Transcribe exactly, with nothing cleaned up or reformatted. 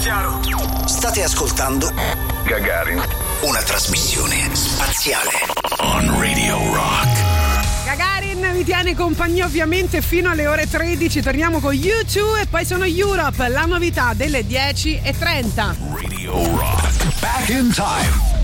chiaro. State ascoltando Gagarin, una trasmissione spaziale on Radio Rock. Gagarin vi tiene compagnia ovviamente fino alle ore tredici. Torniamo con U due e poi sono Europe, la novità delle dieci e trenta. Radio Rock, back in time.